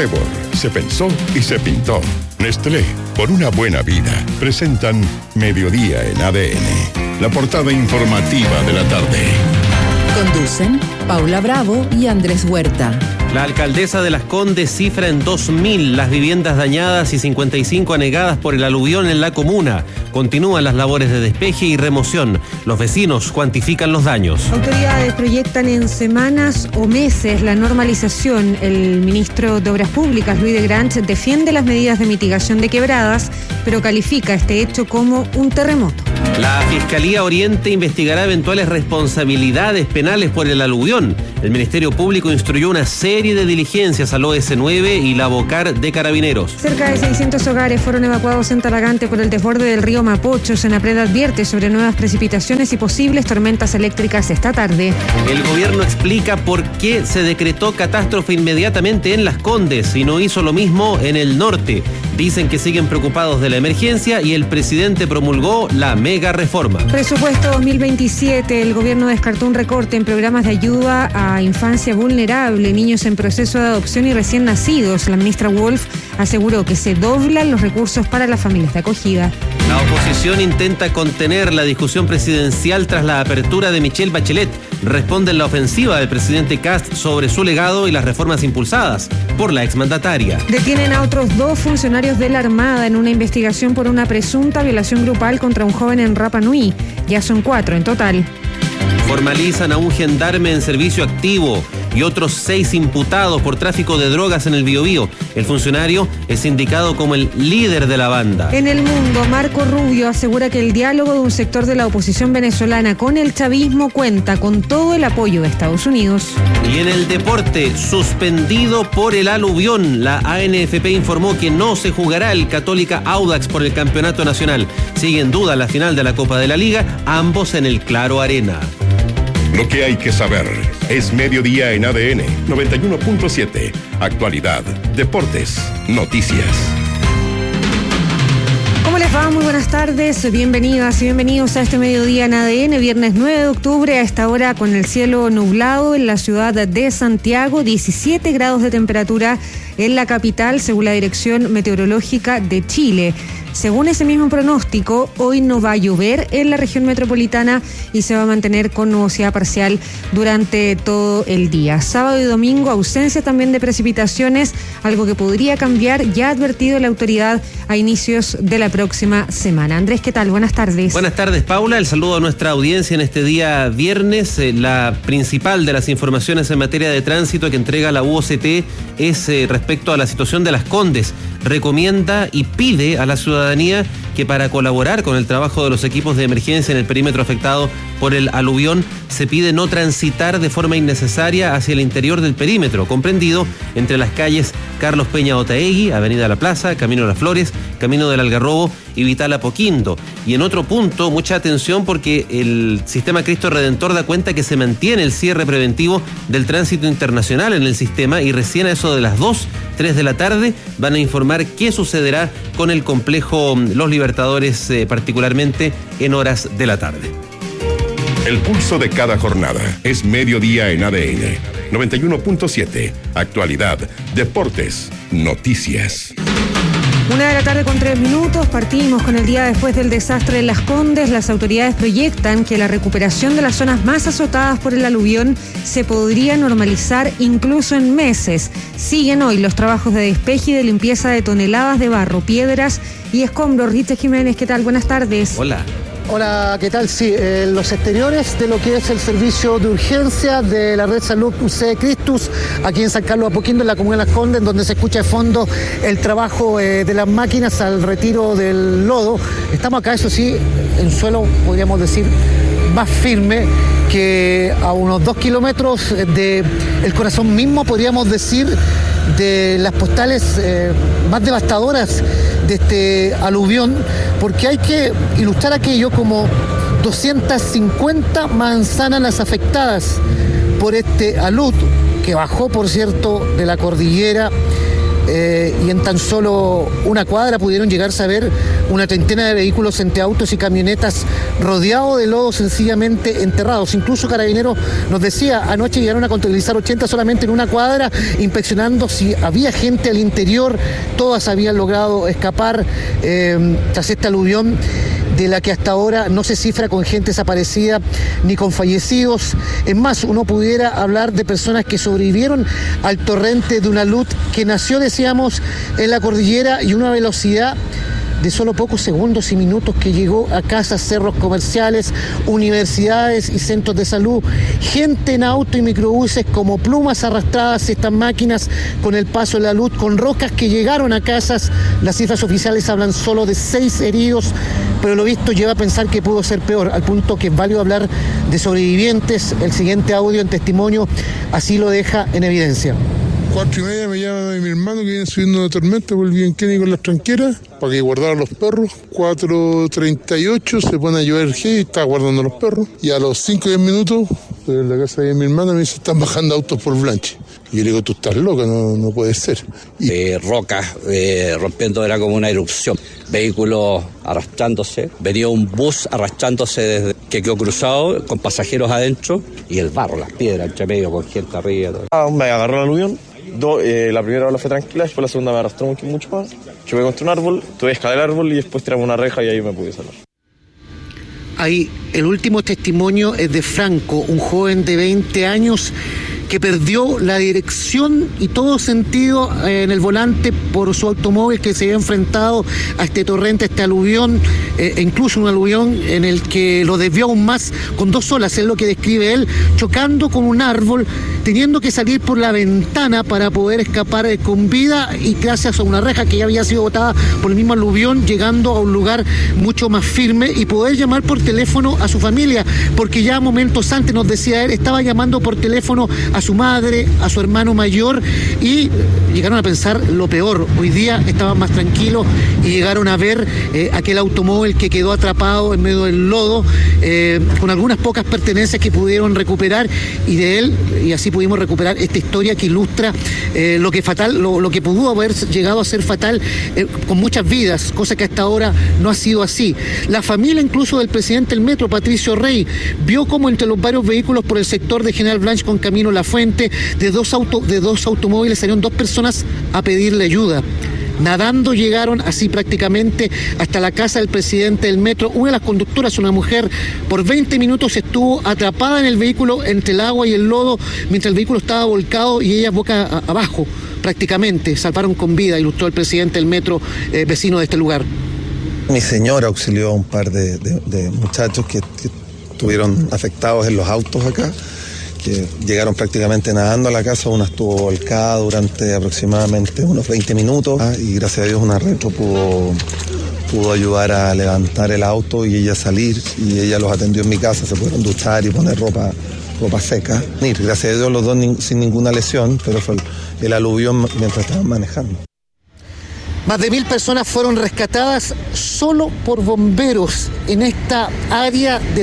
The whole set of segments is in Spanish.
Trébol, se pensó y se pintó. Nestlé, por una buena vida, presentan Mediodía en ADN, la portada informativa de la tarde. Conducen Paula Bravo y Andrés Huerta. La alcaldesa de Las Condes cifra en 2.000 las viviendas dañadas y 55 anegadas por el aluvión en la comuna. Continúan las labores de despeje y remoción. Los vecinos cuantifican los daños. Autoridades proyectan en semanas o meses la normalización. El ministro de Obras Públicas, Luis de Granch, defiende las medidas de mitigación de quebradas, pero califica este hecho como un terremoto. La Fiscalía Oriente investigará eventuales responsabilidades penales por el aluvión. El Ministerio Público instruyó una serie de diligencias al OS9 y la Bocar de Carabineros. Cerca de 600 hogares fueron evacuados en Talagante por el desborde del río Mapocho. Senapred advierte sobre nuevas precipitaciones y posibles tormentas eléctricas esta tarde. El gobierno explica por qué se decretó catástrofe inmediatamente en Las Condes y no hizo lo mismo en el norte. Dicen que siguen preocupados de la emergencia y el presidente promulgó la mega reforma. Presupuesto 2027. El gobierno descartó un recorte en programas de ayuda a infancia vulnerable, niños en proceso de adopción y recién nacidos. La ministra Wolf aseguró que se doblan los recursos para las familias de acogida. La oposición intenta contener la discusión presidencial tras la apertura de Michelle Bachelet. Responde en la ofensiva del presidente Kast sobre su legado y las reformas impulsadas por la exmandataria. Detienen a otros 2 funcionarios de la Armada en una investigación por una presunta violación grupal contra un joven en Rapa Nui. Ya son 4 en total. Formalizan a un gendarme en servicio activo y otros 6 imputados por tráfico de drogas en el Biobío. El funcionario es indicado como el líder de la banda. En el mundo, Marco Rubio asegura que el diálogo de un sector de la oposición venezolana con el chavismo cuenta con todo el apoyo de Estados Unidos. Y en el deporte, suspendido por el aluvión, la ANFP informó que no se jugará el Católica Audax por el campeonato nacional. Sigue en duda la final de la Copa de la Liga, ambos en el Claro Arena. Lo que hay que saber es Mediodía en ADN 91.7. Actualidad, deportes, noticias. ¿Cómo les va? Muy buenas tardes, bienvenidas y bienvenidos a este Mediodía en ADN, viernes 9 de octubre, a esta hora con el cielo nublado en la ciudad de Santiago, 17 grados de temperatura en la capital, según la Dirección Meteorológica de Chile. Según ese mismo pronóstico, hoy no va a llover en la región metropolitana y se va a mantener con nubosidad parcial durante todo el día. Sábado y domingo, ausencia también de precipitaciones, algo que podría cambiar, ya ha advertido la autoridad a inicios de la próxima semana. Andrés, ¿qué tal? Buenas tardes. Buenas tardes, Paula. El saludo a nuestra audiencia en este día viernes. La principal de las informaciones en materia de tránsito que entrega la UOCT es respecto a la situación de Las Condes. Recomienda y pide a la ciudadanía que para colaborar con el trabajo de los equipos de emergencia en el perímetro afectado por el aluvión, se pide no transitar de forma innecesaria hacia el interior del perímetro, comprendido entre las calles Carlos Peña Otaegui, Avenida La Plaza, Camino de las Flores, Camino del Algarrobo y Vital Apoquindo. Y en otro punto, mucha atención porque el sistema Cristo Redentor da cuenta que se mantiene el cierre preventivo del tránsito internacional en el sistema y recién a eso de las 2, 3 de la tarde van a informar qué sucederá con el complejo Los Libertadores, particularmente en horas de la tarde. El pulso de cada jornada es Mediodía en ADN 91.7. Actualidad, deportes, noticias. 1:03 partimos con el día después del desastre en Las Condes. Las autoridades proyectan que la recuperación de las zonas más azotadas por el aluvión se podría normalizar incluso en meses. Siguen hoy los trabajos de despeje y de limpieza de toneladas de barro, piedras y escombros. Richard Jiménez, ¿qué tal? Buenas tardes. Hola. Hola, ¿qué tal? Sí, los exteriores de lo que es el servicio de urgencia de la Red Salud UC Christus, aquí en San Carlos Apoquindo, en la comuna de Las Condes, donde se escucha de fondo el trabajo de las máquinas al retiro del lodo. Estamos acá, eso sí, en suelo, podríamos decir, más firme que a unos 2 kilómetros del corazón mismo, podríamos decir, de las postales más devastadoras de este aluvión, porque hay que ilustrar aquello como 250 manzanas las afectadas por este alud, que bajó, por cierto, de la cordillera y en tan solo una cuadra pudieron llegarse a ver una treintena de vehículos entre autos y camionetas rodeados de lodo, sencillamente enterrados. Incluso Carabineros nos decía, anoche llegaron a contabilizar 80 solamente en una cuadra, inspeccionando si había gente al interior. Todas habían logrado escapar tras esta aluvión, de la que hasta ahora no se cifra con gente desaparecida ni con fallecidos. Es más, uno pudiera hablar de personas que sobrevivieron al torrente de una luz que nació, decíamos, en la cordillera y una velocidad de solo pocos segundos y minutos, que llegó a casas, cerros comerciales, universidades y centros de salud. Gente en auto y microbuses como plumas arrastradas, estas máquinas con el paso de la luz, con rocas que llegaron a casas. Las cifras oficiales hablan solo de 6 heridos, pero lo visto lleva a pensar que pudo ser peor, al punto que es válido hablar de sobrevivientes. El siguiente audio en testimonio así lo deja en evidencia. 4:30 me llama mi hermano que viene subiendo una tormenta por el Bianchini con las tranqueras para que guardaran los perros. 4:38 se pone a llover y está guardando los perros. Y a los 5 o 10 minutos, en la casa de mi hermana, me dice, están bajando autos por Blanche. Y yo le digo, tú estás loca, no puede ser. Rocas rompiendo, era como una erupción. Vehículos arrastrándose. Venía un bus arrastrándose desde que quedó cruzado con pasajeros adentro y el barro, las piedras entre medio con gente arriba. Me agarró el aluvión. La primera ola fue tranquila, después la segunda me arrastró mucho más. Choqué contra un árbol, tuve que escalar el árbol y después tiramos una reja y ahí me pude salvar. Ahí, el último testimonio es de Franco, un joven de 20 años que perdió la dirección y todo sentido en el volante por su automóvil, que se había enfrentado a este torrente, a este aluvión, e incluso un aluvión en el que lo desvió aún más con 2 olas, es lo que describe él, chocando con un árbol, teniendo que salir por la ventana para poder escapar con vida, y gracias a una reja que ya había sido botada por el mismo aluvión, llegando a un lugar mucho más firme y poder llamar por teléfono a su familia, porque ya momentos antes, nos decía él, estaba llamando por teléfono a su madre, a su hermano mayor, y llegaron a pensar lo peor. Hoy día estaban más tranquilos y llegaron a ver aquel automóvil que quedó atrapado en medio del lodo, con algunas pocas pertenencias que pudieron recuperar, y de él, y así pudimos recuperar esta historia que ilustra lo que pudo haber llegado a ser fatal, con muchas vidas, cosa que hasta ahora no ha sido así. La familia incluso del presidente del Metro, Patricio Rey, vio como entre los varios vehículos por el sector de General Blanche con camino La Fuente, de dos automóviles salieron 2 personas a pedirle ayuda. Nadando llegaron así prácticamente hasta la casa del presidente del Metro. Una de las conductoras, una mujer, por 20 minutos estuvo atrapada en el vehículo entre el agua y el lodo, mientras el vehículo estaba volcado y ella boca abajo prácticamente. Salvaron con vida, ilustró el presidente del Metro, vecino de este lugar. Mi señora auxilió a un par de muchachos que estuvieron afectados en los autos acá, que llegaron prácticamente nadando a la casa. Una estuvo volcada durante aproximadamente unos 20 minutos, y gracias a Dios una retro pudo ayudar a levantar el auto y ella salir, y ella los atendió en mi casa, se pudieron duchar y poner ropa seca. Gracias a Dios los 2 sin ninguna lesión, pero fue el aluvión mientras estaban manejando. Más de 1000 personas fueron rescatadas solo por bomberos en esta área de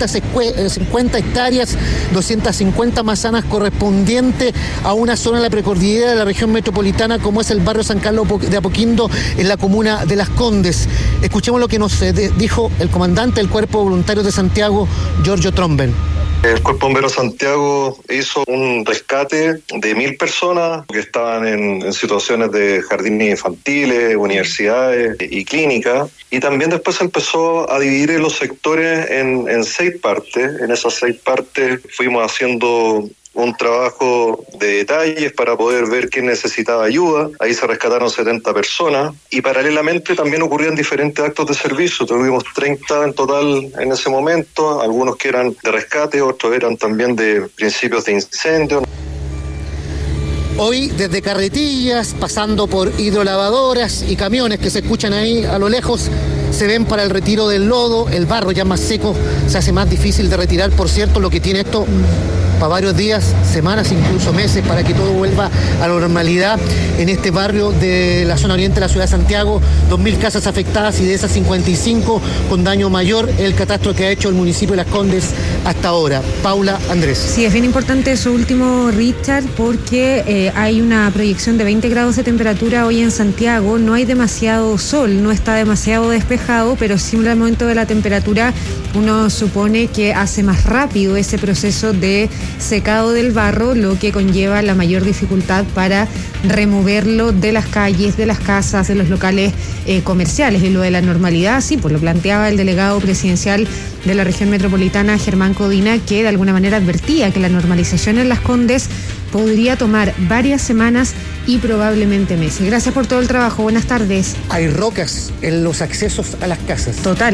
250 hectáreas, 250 manzanas, correspondiente a una zona de la precordillera de la región metropolitana, como es el barrio San Carlos de Apoquindo, en la comuna de Las Condes. Escuchemos lo que nos dijo el comandante del Cuerpo de Voluntarios de Santiago, Giorgio Tromben. El Cuerpo Bombero Santiago hizo un rescate de 1000 personas que estaban en situaciones de jardines infantiles, universidades y clínicas. Y también después se empezó a dividir los sectores en 6 partes. En esas 6 partes fuimos haciendo un trabajo de detalles para poder ver quién necesitaba ayuda. Ahí se rescataron 70 personas y paralelamente también ocurrían diferentes actos de servicio. Tuvimos 30 en total en ese momento, algunos que eran de rescate, otros eran también de principios de incendio. Hoy desde carretillas, pasando por hidrolavadoras y camiones que se escuchan ahí a lo lejos, se ven para el retiro del lodo. El barro ya más seco se hace más difícil de retirar. Por cierto, lo que tiene esto para varios días, semanas, incluso meses, para que todo vuelva a la normalidad en este barrio de la zona oriente de la ciudad de Santiago. 2.000 casas afectadas y de esas 55 con daño mayor, el catastro que ha hecho el municipio de Las Condes hasta ahora. Paula, Andrés. Sí, es bien importante eso último, Richard, porque hay una proyección de 20 grados de temperatura hoy en Santiago. No hay demasiado sol, no está demasiado despejado, pero sí el aumento de la temperatura uno supone que hace más rápido ese proceso de secado del barro, lo que conlleva la mayor dificultad para removerlo de las calles, de las casas, de los locales comerciales. Y lo de la normalidad, sí, pues lo planteaba el delegado presidencial de la región metropolitana, Germán Codina, que de alguna manera advertía que la normalización en Las Condes podría tomar varias semanas y probablemente meses. Gracias por todo el trabajo. Buenas tardes. Hay rocas en los accesos a las casas. Total.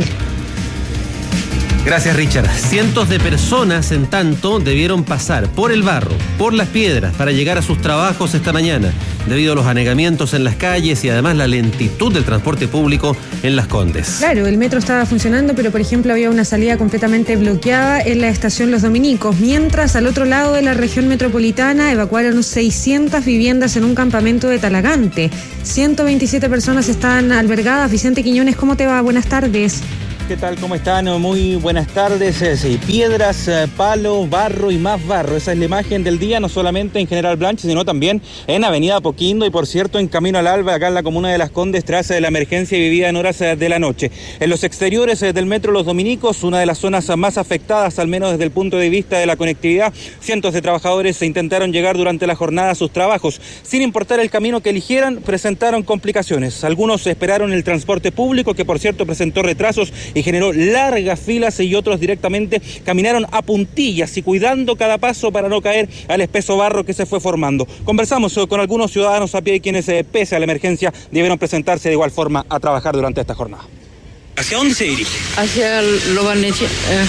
Gracias, Richard. Cientos de personas, en tanto, debieron pasar por el barro, por las piedras, para llegar a sus trabajos esta mañana, debido a los anegamientos en las calles y además la lentitud del transporte público en Las Condes. Claro, el metro estaba funcionando, pero por ejemplo había una salida completamente bloqueada en la estación Los Dominicos, mientras al otro lado de la región metropolitana evacuaron 600 viviendas en un campamento de Talagante. 127 personas están albergadas. Vicente Quiñones, ¿cómo te va? Buenas tardes. ¿Qué tal? ¿Cómo están? Muy buenas tardes. Sí, piedras, palo, barro y más barro. Esa es la imagen del día, no solamente en General Blanche, sino también en Avenida Apoquindo y, por cierto, en Camino al Alba, acá en la comuna de Las Condes, tras la emergencia vivida en horas de la noche. En los exteriores del metro Los Dominicos, una de las zonas más afectadas, al menos desde el punto de vista de la conectividad, cientos de trabajadores se intentaron llegar durante la jornada a sus trabajos. Sin importar el camino que eligieran, presentaron complicaciones. Algunos esperaron el transporte público, que por cierto presentó retrasos y generó largas filas, y otros directamente caminaron a puntillas y cuidando cada paso para no caer al espeso barro que se fue formando. Conversamos con algunos ciudadanos a pie, quienes pese a la emergencia debieron presentarse de igual forma a trabajar durante esta jornada. ¿Hacia dónde se dirige? Hacia Lobarnechea.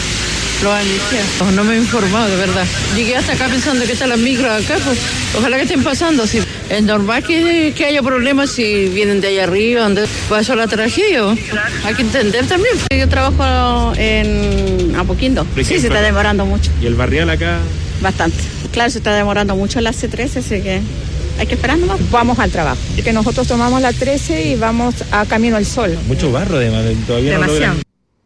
No me he informado, de verdad. Llegué hasta acá pensando que están las micros acá, pues ojalá que estén pasando. Sí. Es normal que haya problemas si vienen de allá arriba, donde pasó la tragedia. Hay que entender también. Yo trabajo en Apoquindo. Sí, se está demorando mucho. ¿Y el barrial acá? Bastante. Claro, se está demorando mucho la C13, así que hay que esperar nomás. Vamos al trabajo. Que nosotros tomamos la 13 y vamos a Camino al Sol. Mucho barro, todavía demasiado. No logran.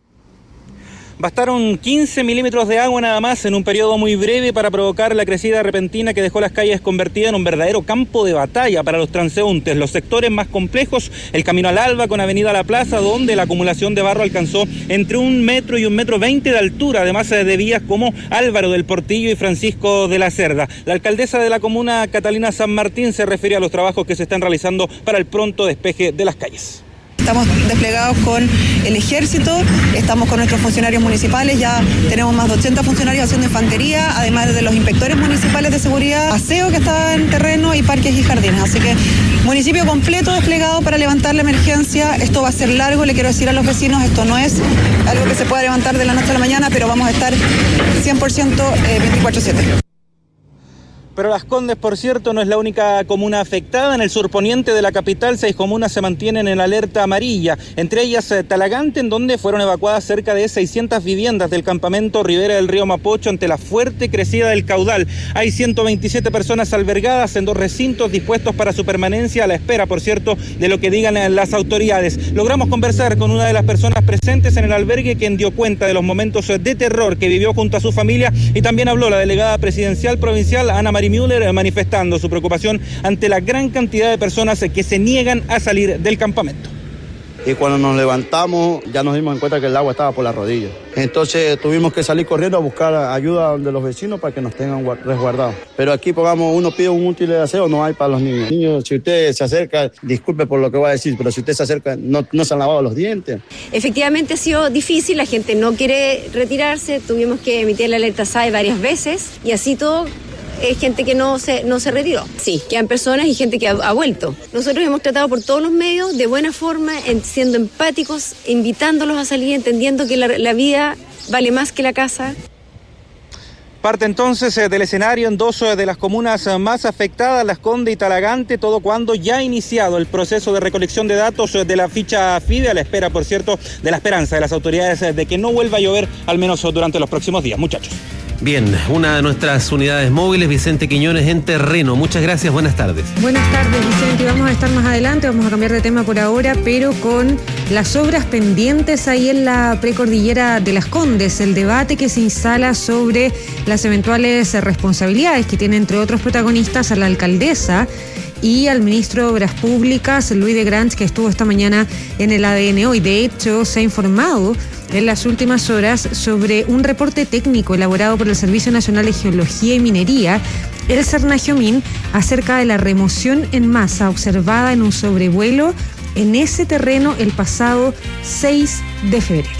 Bastaron 15 milímetros de agua nada más en un periodo muy breve para provocar la crecida repentina que dejó las calles convertidas en un verdadero campo de batalla para los transeúntes. Los sectores más complejos, el Camino al Alba con Avenida La Plaza, donde la acumulación de barro alcanzó entre 1 metro y 1,20 metros de altura, además de vías como Álvaro del Portillo y Francisco de la Cerda. La alcaldesa de la comuna, Catalina San Martín, se refiere a los trabajos que se están realizando para el pronto despeje de las calles. Estamos desplegados con el ejército, estamos con nuestros funcionarios municipales, ya tenemos más de 80 funcionarios haciendo infantería, además de los inspectores municipales de seguridad, aseo que está en terreno y parques y jardines. Así que municipio completo desplegado para levantar la emergencia. Esto va a ser largo, le quiero decir a los vecinos, esto no es algo que se pueda levantar de la noche a la mañana, pero vamos a estar 100% 24/7. Pero Las Condes, por cierto, no es la única comuna afectada. En el surponiente de la capital, 6 comunas se mantienen en alerta amarilla, entre ellas Talagante, en donde fueron evacuadas cerca de 600 viviendas del campamento Ribera del Río Mapocho ante la fuerte crecida del caudal. Hay 127 personas albergadas en 2 recintos dispuestos para su permanencia, a la espera, por cierto, de lo que digan las autoridades. Logramos conversar con una de las personas presentes en el albergue, quien dio cuenta de los momentos de terror que vivió junto a su familia, y también habló la delegada presidencial provincial, Ana María Müller, manifestando su preocupación ante la gran cantidad de personas que se niegan a salir del campamento. Y cuando nos levantamos ya nos dimos cuenta que el agua estaba por las rodillas. Entonces tuvimos que salir corriendo a buscar ayuda de los vecinos para que nos tengan resguardados. Pero aquí, pongamos, uno pide un útil de aseo, no hay para los niños. Niños, si usted se acerca, disculpe por lo que voy a decir, pero si usted se acerca, no se han lavado los dientes. Efectivamente ha sido difícil, la gente no quiere retirarse, tuvimos que emitir la alerta SAE varias veces y así todo. Es gente que no se retiró. Sí, quedan personas y gente que ha vuelto. Nosotros hemos tratado por todos los medios, de buena forma, siendo empáticos, invitándolos a salir, entendiendo que la vida vale más que la casa. Parte entonces del escenario en 2 de las comunas más afectadas, Las Condes y Talagante, todo cuando ya ha iniciado el proceso de recolección de datos de la ficha FIDE, a la espera, por cierto, de la esperanza de las autoridades de que no vuelva a llover, al menos durante los próximos días. Muchachos. Bien, una de nuestras unidades móviles, Vicente Quiñones, en terreno. Muchas gracias, buenas tardes. Buenas tardes, Vicente. Vamos a estar más adelante, vamos a cambiar de tema por ahora, pero con las obras pendientes ahí en la precordillera de Las Condes, el debate que se instala sobre las eventuales responsabilidades que tiene, entre otros protagonistas, a la alcaldesa y al ministro de Obras Públicas, Luis de Grans, que estuvo esta mañana en el ADN hoy. De hecho, se ha informado en las últimas horas sobre un reporte técnico elaborado por el Servicio Nacional de Geología y Minería, el Cernagiomín, acerca de la remoción en masa observada en un sobrevuelo en ese terreno el pasado 6 de febrero.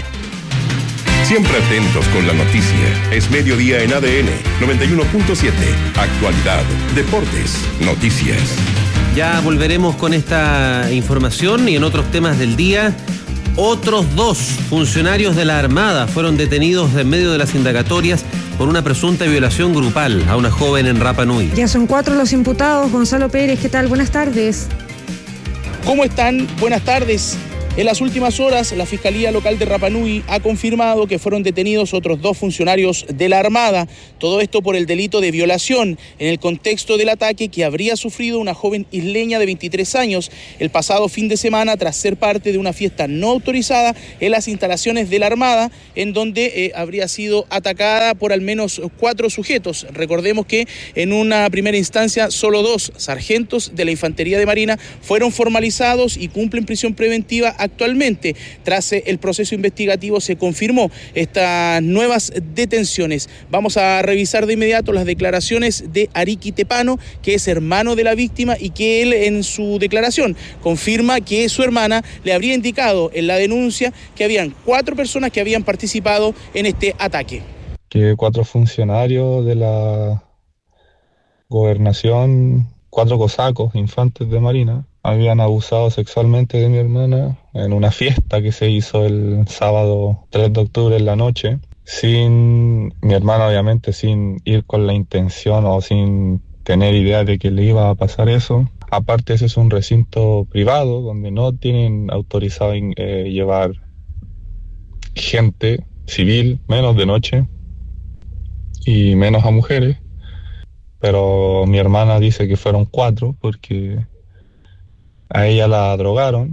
Siempre atentos con la noticia. Es mediodía en ADN 91.7. Actualidad, deportes, noticias. Ya volveremos con esta información y en otros temas del día. Otros 2 funcionarios de la Armada fueron detenidos en medio de las indagatorias por una presunta violación grupal a una joven en Rapa Nui. Ya son 4 los imputados. Gonzalo Pérez, ¿qué tal? Buenas tardes. ¿Cómo están? Buenas tardes. En las últimas horas, la Fiscalía Local de Rapa Nui ha confirmado que fueron detenidos otros 2 funcionarios de la Armada. Todo esto por el delito de violación, en el contexto del ataque que habría sufrido una joven isleña de 23 años el pasado fin de semana tras ser parte de una fiesta no autorizada en las instalaciones de la Armada, en donde habría sido atacada por al menos 4 sujetos. Recordemos que en una primera instancia solo 2 sargentos de la Infantería de Marina fueron formalizados y cumplen prisión preventiva actualmente. Tras el proceso investigativo se confirmó estas nuevas detenciones. Vamos a revisar de inmediato las declaraciones de Ariki Tepano, que es hermano de la víctima, y que él en su declaración confirma que su hermana le habría indicado en la denuncia que habían 4 personas que habían participado en este ataque. Que 4 funcionarios de la gobernación, 4 cosacos, infantes de Marina, habían abusado sexualmente de mi hermana en una fiesta que se hizo el sábado 3 de octubre en la noche, mi hermana obviamente sin ir con la intención o sin tener idea de que le iba a pasar eso. Aparte, ese es un recinto privado donde no tienen autorizado llevar gente civil, menos de noche y menos a mujeres, pero mi hermana dice que fueron 4 porque a ella la drogaron.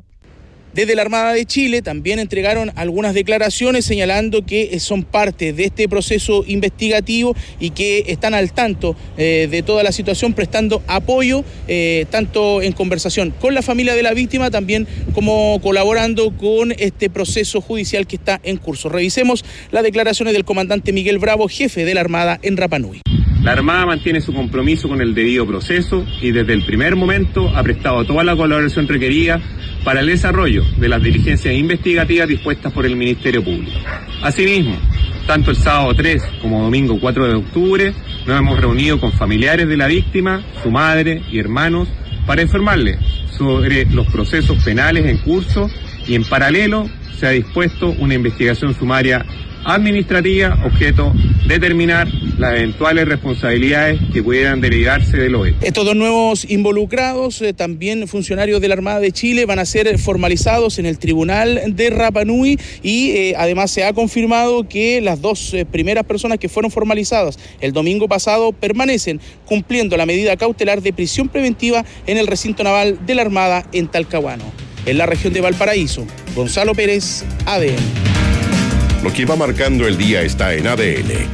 Desde la Armada de Chile también entregaron algunas declaraciones señalando que son parte de este proceso investigativo y que están al tanto de toda la situación, prestando apoyo tanto en conversación con la familia de la víctima, también como colaborando con este proceso judicial que está en curso. Revisemos las declaraciones del comandante Miguel Bravo, jefe de la Armada en Rapa Nui. La Armada mantiene su compromiso con el debido proceso y desde el primer momento ha prestado toda la colaboración requerida para el desarrollo de las diligencias investigativas dispuestas por el Ministerio Público. Asimismo, tanto el sábado 3 como domingo 4 de octubre nos hemos reunido con familiares de la víctima, su madre y hermanos para informarles sobre los procesos penales en curso y en paralelo se ha dispuesto una investigación sumaria administrativa, objeto determinar las eventuales responsabilidades que pudieran derivarse de lo hecho. Estos 2 nuevos involucrados, también funcionarios de la Armada de Chile, van a ser formalizados en el Tribunal de Rapa Nui y además se ha confirmado que las 2 primeras personas que fueron formalizadas el domingo pasado permanecen cumpliendo la medida cautelar de prisión preventiva en el recinto naval de la Armada en Talcahuano. En la región de Valparaíso, Gonzalo Pérez, ADN. Lo que va marcando el día está en ADN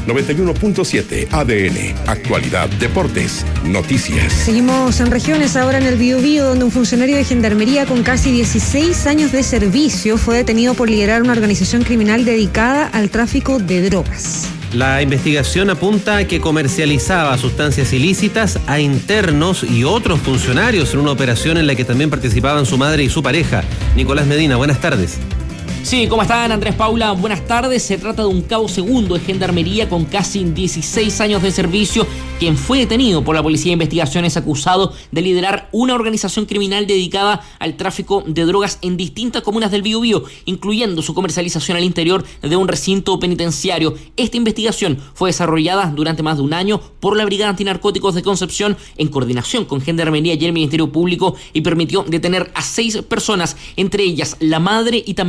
91.7. ADN, actualidad, deportes, noticias. Seguimos en regiones, ahora en el Biobío, donde un funcionario de Gendarmería con casi 16 años de servicio fue detenido por liderar una organización criminal dedicada al tráfico de drogas. La investigación apunta a que comercializaba sustancias ilícitas a internos y otros funcionarios en una operación en la que también participaban su madre y su pareja. Nicolás Medina, buenas tardes. Sí, ¿cómo están? Andrés Paula, buenas tardes. Se trata de un cabo segundo de Gendarmería con casi 16 años de servicio, quien fue detenido por la Policía de Investigaciones acusado de liderar una organización criminal dedicada al tráfico de drogas en distintas comunas del Biobío, incluyendo su comercialización al interior de un recinto penitenciario. Esta investigación fue desarrollada durante más de un año por la Brigada Antinarcóticos de Concepción en coordinación con Gendarmería y el Ministerio Público y permitió detener a 6 personas, entre ellas la madre y también la pareja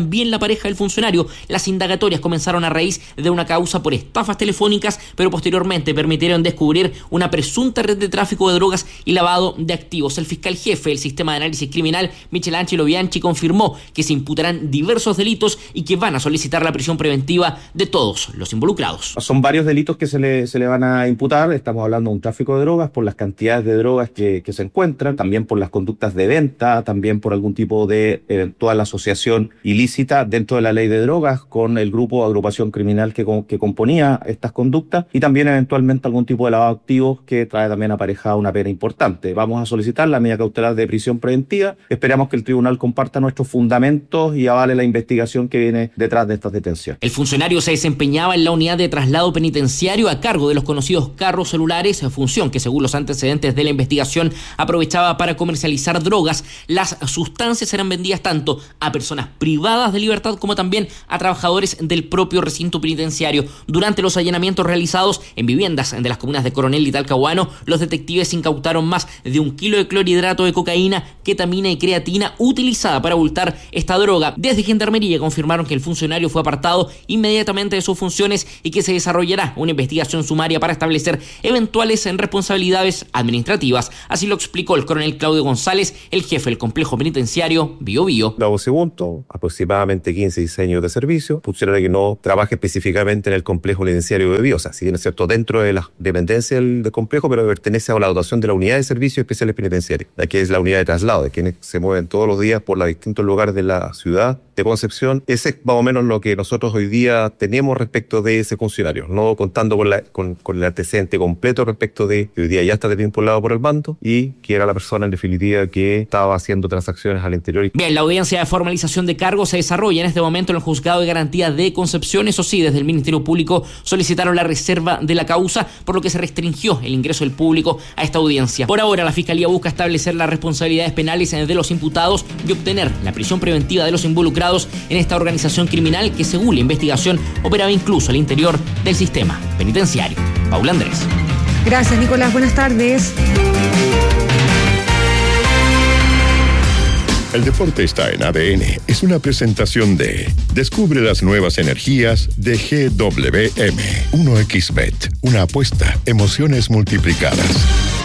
pareja del funcionario. Las indagatorias comenzaron a raíz de una causa por estafas telefónicas, pero posteriormente permitieron descubrir una presunta red de tráfico de drogas y lavado de activos. El fiscal jefe del sistema de análisis criminal, Michelangelo Bianchi, confirmó que se imputarán diversos delitos y que van a solicitar la prisión preventiva de todos los involucrados. Son varios delitos que se le van a imputar. Estamos hablando de un tráfico de drogas por las cantidades de drogas que se encuentran, también por las conductas de venta, también por algún tipo de eventual asociación ilícita dentro de la ley de drogas con el grupo o agrupación criminal que componía estas conductas, y también eventualmente algún tipo de lavado de activos que trae también aparejada una pena importante. Vamos a solicitar la medida cautelar de prisión preventiva. Esperamos que el tribunal comparta nuestros fundamentos y avale la investigación que viene detrás de estas detenciones. El funcionario se desempeñaba en la unidad de traslado penitenciario a cargo de los conocidos carros celulares, función que según los antecedentes de la investigación aprovechaba para comercializar drogas. Las sustancias eran vendidas tanto a personas privadas de libertad como también a trabajadores del propio recinto penitenciario. Durante los allanamientos realizados en viviendas de las comunas de Coronel y Talcahuano, los detectives incautaron más de 1 kilo de clorhidrato de cocaína, ketamina y creatina utilizada para abultar esta droga. Desde Gendarmería confirmaron que el funcionario fue apartado inmediatamente de sus funciones y que se desarrollará una investigación sumaria para establecer eventuales responsabilidades administrativas. Así lo explicó el coronel Claudio González, el jefe del complejo penitenciario Bío Bío. Bravo Segundo, aproximadamente 15 años de servicio, funcionario que no trabaja específicamente en el complejo penitenciario de Bío, o sea, si bien es cierto dentro de la dependencia del complejo, pero pertenece a la dotación de la unidad de servicios especiales penitenciarios, que es la unidad de traslado, de quienes se mueven todos los días por los distintos lugares de la ciudad de Concepción. Ese es más o menos lo que nosotros hoy día tenemos respecto de ese funcionario, no contando con el antecedente completo respecto de que hoy día ya está detenido por lado por el bando y que era la persona en definitiva que estaba haciendo transacciones al interior. Bien, la audiencia de formalización de cargos se desarrolla en este momento en el Juzgado de Garantía de Concepción. Eso sí, desde el Ministerio Público solicitaron la reserva de la causa, por lo que se restringió el ingreso del público a esta audiencia. Por ahora, la Fiscalía busca establecer las responsabilidades penales de los imputados y obtener la prisión preventiva de los involucrados en esta organización criminal que, según la investigación, operaba incluso al interior del sistema penitenciario. Paula Andrés. Gracias, Nicolás. Buenas tardes. El deporte está en ADN. Es una presentación de Descubre las nuevas energías de GWM. 1xBet. Una apuesta. Emociones multiplicadas.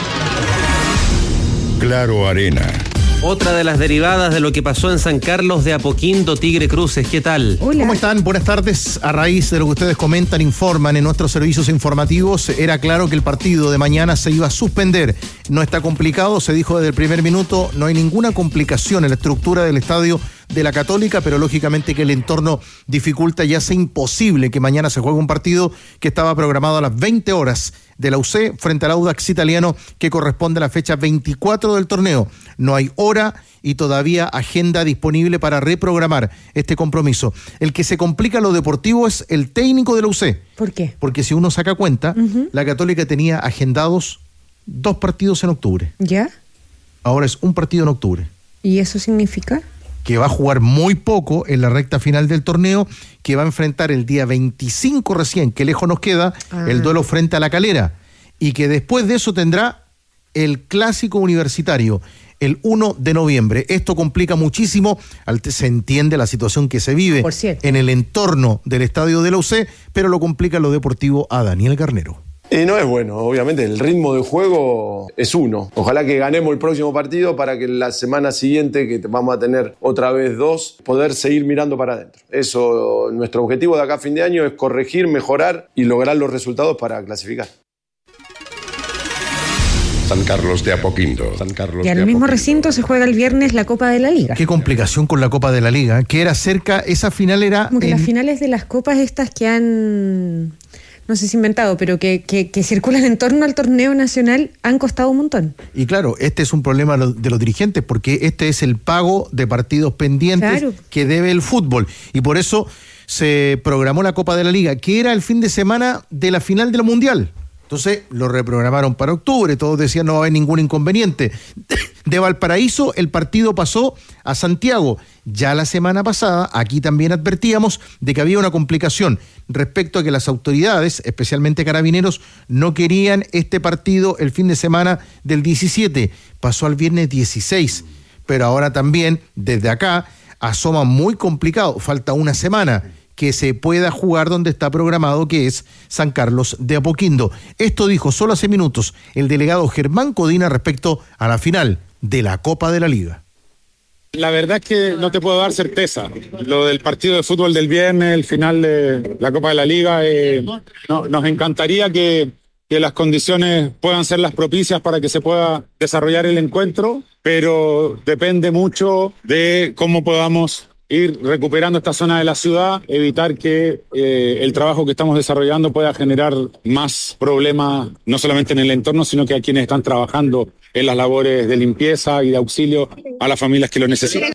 Claro Arena. Otra de las derivadas de lo que pasó en San Carlos de Apoquindo, Tigre Cruces. ¿Qué tal? Hola. ¿Cómo están? Buenas tardes. A raíz de lo que ustedes comentan, informan en nuestros servicios informativos, era claro que el partido de mañana se iba a suspender. No está complicado, se dijo desde el primer minuto, no hay ninguna complicación en la estructura del estadio de la Católica, pero lógicamente que el entorno dificulta y hace imposible que mañana se juegue un partido que estaba programado a las 20 horas de la UC frente al Audax Italiano, que corresponde a la fecha 24 del torneo. No hay hora y todavía agenda disponible para reprogramar este compromiso. El que se complica lo deportivo es el técnico de la UC. ¿Por qué? Porque si uno saca cuenta, la Católica tenía agendados 2 partidos en octubre. ¿Ya? Ahora es un partido en octubre. ¿Y eso significa? Que va a jugar muy poco en la recta final del torneo, que va a enfrentar el día 25 recién, que lejos nos queda, el duelo frente a La Calera, y que después de eso tendrá el clásico universitario, el 1 de noviembre. Esto complica muchísimo, se entiende la situación que se vive en el entorno del estadio de la UC, pero lo complica lo deportivo a Daniel Garnero. Y no es bueno, obviamente, el ritmo de juego es uno. Ojalá que ganemos el próximo partido para que la semana siguiente, que vamos a tener otra vez 2, poder seguir mirando para adentro. Eso, nuestro objetivo de acá a fin de año es corregir, mejorar y lograr los resultados para clasificar. San Carlos de Apoquindo. Y en el mismo recinto se juega el viernes la Copa de la Liga. Qué complicación con la Copa de la Liga, que era cerca, esa final era... Como que las finales de las copas estas que han... no sé si inventado, pero que circulan en torno al torneo nacional han costado un montón. Y claro, este es un problema de los dirigentes, porque este es el pago de partidos pendientes que debe el fútbol. Y por eso se programó la Copa de la Liga, que era el fin de semana de la final del Mundial. Entonces lo reprogramaron para octubre, todos decían no va a haber ningún inconveniente. De Valparaíso el partido pasó a Santiago. Ya la semana pasada, aquí también advertíamos de que había una complicación respecto a que las autoridades, especialmente Carabineros, no querían este partido el fin de semana del 17. Pasó al viernes 16. Pero ahora también, desde acá, asoma muy complicado. Falta una semana que se pueda jugar donde está programado, que es San Carlos de Apoquindo. Esto dijo solo hace minutos el delegado Germán Codina respecto a la final de la Copa de la Liga. La verdad es que no te puedo dar certeza. Lo del partido de fútbol del viernes, el final de la Copa de la Liga, nos encantaría que las condiciones puedan ser las propicias para que se pueda desarrollar el encuentro, pero depende mucho de cómo podamos ir recuperando esta zona de la ciudad, evitar que el trabajo que estamos desarrollando pueda generar más problemas, no solamente en el entorno, sino que a quienes están trabajando en las labores de limpieza y de auxilio a las familias que lo necesitan.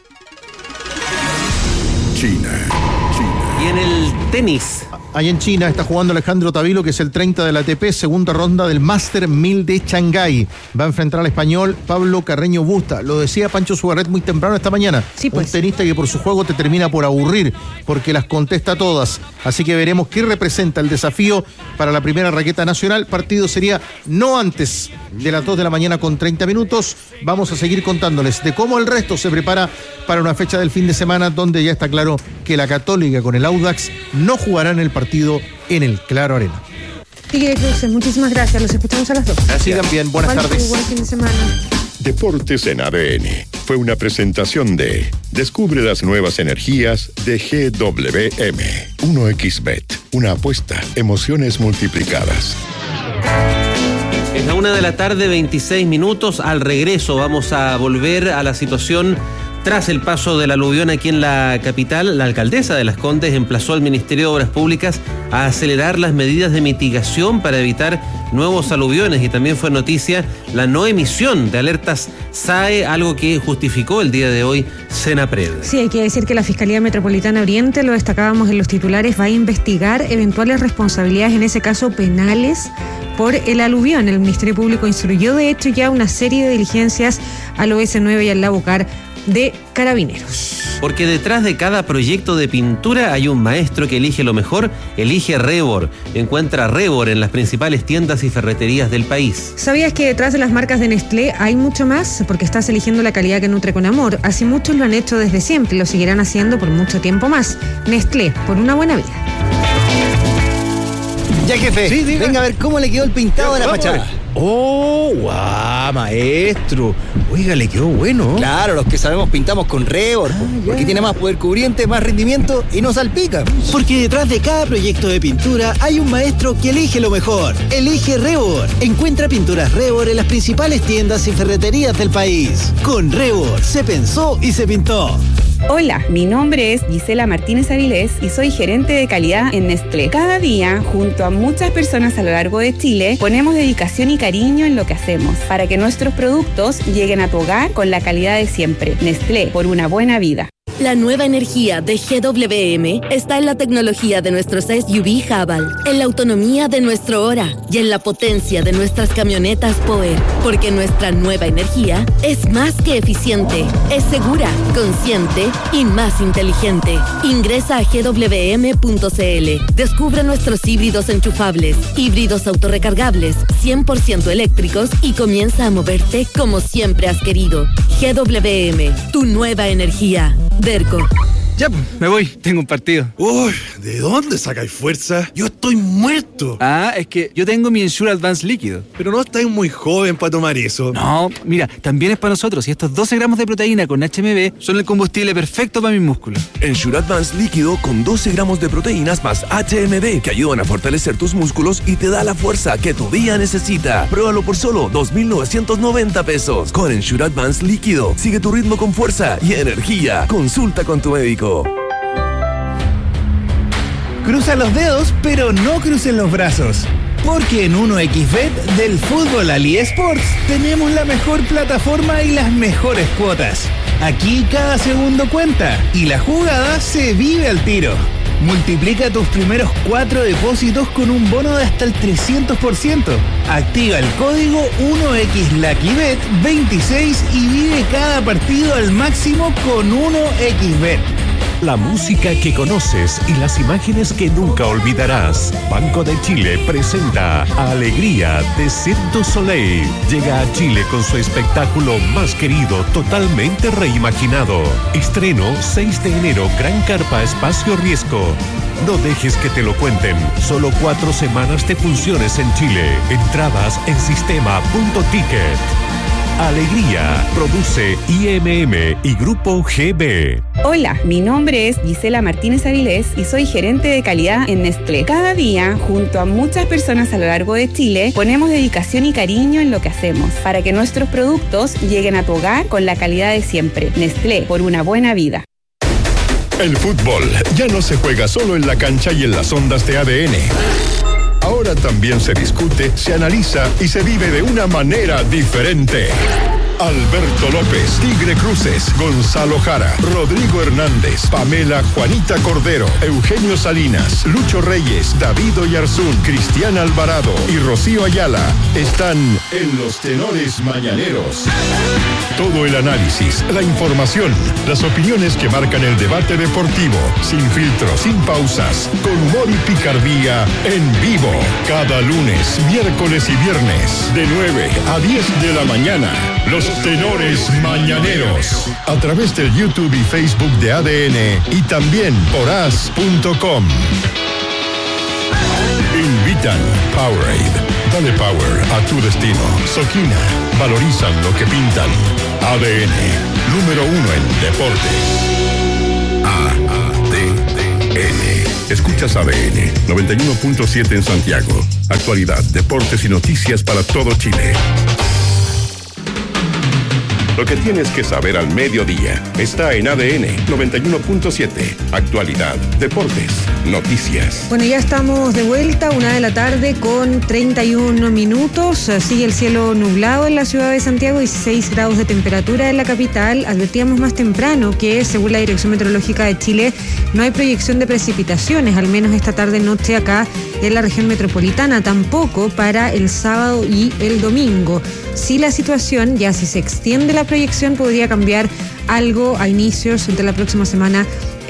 China. Y en el tenis. Allá en China está jugando Alejandro Tavilo, que es el 30 de la ATP, segunda ronda del Master 1000 de Shanghái. Va a enfrentar al español Pablo Carreño Busta. Lo decía Pancho Sugarret muy temprano esta mañana. Sí, pues. Un tenista que por su juego te termina por aburrir, porque las contesta todas. Así que veremos qué representa el desafío para la primera raqueta nacional. Partido sería no antes de las 2 de la mañana con 30 minutos. Vamos a seguir contándoles de cómo el resto se prepara para una fecha del fin de semana, donde ya está claro que la Católica con el Audax no jugarán el partido en el Claro Arena. Tigre Cruces, muchísimas gracias. Los escuchamos a las 2. Así también, buenas tardes. Buen fin de semana. Deportes en ADN. Fue una presentación de Descubre las nuevas energías de GWM. 1xBet. Una apuesta. Emociones multiplicadas. Es la 1:26 p.m. Al regreso vamos a volver a la situación tras el paso del aluvión aquí en la capital. La alcaldesa de Las Condes emplazó al Ministerio de Obras Públicas a acelerar las medidas de mitigación para evitar nuevos aluviones, y también fue noticia la no emisión de alertas SAE, algo que justificó el día de hoy Senapred. Sí, hay que decir que la Fiscalía Metropolitana Oriente, lo destacábamos en los titulares, va a investigar eventuales responsabilidades, en ese caso penales, por el aluvión. El Ministerio Público instruyó de hecho ya una serie de diligencias al OS9 y al Labocar de Carabineros. Porque detrás de cada proyecto de pintura hay un maestro que elige lo mejor. Elige Rebor. Encuentra Rebor en las principales tiendas y ferreterías del país. ¿Sabías que detrás de las marcas de Nestlé hay mucho más? Porque estás eligiendo la calidad que nutre con amor. Así muchos lo han hecho desde siempre y lo seguirán haciendo por mucho tiempo más. Nestlé, por una buena vida. Ya, jefe, sí, venga a ver cómo le quedó el pintado de la fachada. ¡Oh, guau, maestro! Oiga, le quedó bueno. Claro, los que sabemos pintamos con Rebor, porque tiene más poder cubriente, más rendimiento y no salpica. Porque detrás de cada proyecto de pintura hay un maestro que elige lo mejor. Elige Rebor. Encuentra pinturas Rebor en las principales tiendas y ferreterías del país. Con Rebor se pensó y se pintó. Hola, mi nombre es Gisela Martínez Avilés y soy gerente de calidad en Nestlé. Cada día, junto a muchas personas a lo largo de Chile, ponemos dedicación y cariño en lo que hacemos para que nuestros productos lleguen a tu hogar con la calidad de siempre. Nestlé, por una buena vida. La nueva energía de GWM está en la tecnología de nuestros SUV Haval, en la autonomía de nuestro Ora y en la potencia de nuestras camionetas Power, porque nuestra nueva energía es más que eficiente, es segura, consciente y más inteligente. Ingresa a gwm.cl, descubre nuestros híbridos enchufables, híbridos autorrecargables, 100% eléctricos y comienza a moverte como siempre has querido. GWM, tu nueva energía. Derco. Ya, me voy, tengo un partido. Uy, ¿de dónde sacáis fuerza? Yo estoy muerto. Ah, es que yo tengo mi Ensure Advance líquido. Pero no estáis muy joven para tomar eso. No, mira, también es para nosotros. Y estos 12 gramos de proteína con HMB son el combustible perfecto para mis músculos. Ensure Advance líquido con 12 gramos de proteínas más HMB que ayudan a fortalecer tus músculos y te da la fuerza que tu día necesita. Pruébalo por solo 2,990 pesos. Con Ensure Advance líquido, sigue tu ritmo con fuerza y energía. Consulta con tu médico. Cruza los dedos, pero no crucen los brazos. Porque en 1xBet del fútbol al eSports tenemos la mejor plataforma y las mejores cuotas. Aquí cada segundo cuenta y la jugada se vive al tiro. Multiplica tus primeros 4 depósitos con un bono de hasta el 300%. Activa el código 1xLuckyBet26 y vive cada partido al máximo con 1xBet. la música que conoces y las imágenes que nunca olvidarás. Banco de Chile presenta Alegría de Cirque du Soleil. Llega a Chile con su espectáculo más querido, totalmente reimaginado. Estreno 6 de enero, Gran Carpa Espacio Riesgo. No dejes que te lo cuenten. Solo 4 semanas de funciones en Chile. Entradas en sistema.ticket. Alegría, produce IMM y Grupo GB. Hola, mi nombre es Gisela Martínez Avilés y soy gerente de calidad en Nestlé. Cada día, junto a muchas personas a lo largo de Chile, ponemos dedicación y cariño en lo que hacemos para que nuestros productos lleguen a tu hogar con la calidad de siempre. Nestlé, por una buena vida. El fútbol ya no se juega solo en la cancha y en las ondas de ADN. Ahora también se discute, se analiza y se vive de una manera diferente. Alberto López, Tigre Cruces, Gonzalo Jara, Rodrigo Hernández, Pamela Juanita Cordero, Eugenio Salinas, Lucho Reyes, David Oyarzún, Cristian Alvarado y Rocío Ayala están en los Tenores Mañaneros. Todo el análisis, la información, las opiniones que marcan el debate deportivo, sin filtros, sin pausas, con humor y picardía, en vivo. Cada lunes, miércoles y viernes, de 9 a 10 de la mañana. Los Tenores Mañaneros, a través del YouTube y Facebook de ADN y también por as.com. Invitan Powerade. Dale power a tu destino. Soquina. Valorizan lo que pintan. ADN. Número 1 en deportes. ADN. Escuchas ADN 91.7 en Santiago. Actualidad, deportes y noticias para todo Chile. Lo que tienes que saber al mediodía está en ADN 91.7. Actualidad, deportes, noticias. Bueno, ya estamos de vuelta, 1:00 p.m. con 31 minutos. Sigue el cielo nublado en la ciudad de Santiago, 16 grados de temperatura en la capital. Advertíamos más temprano que, según la Dirección Meteorológica de Chile, no hay proyección de precipitaciones, al menos esta tarde-noche acá en la región metropolitana, tampoco para el sábado y el domingo. Sí, la situación, ya si se extiende la proyección, podría cambiar algo a inicios de la próxima semana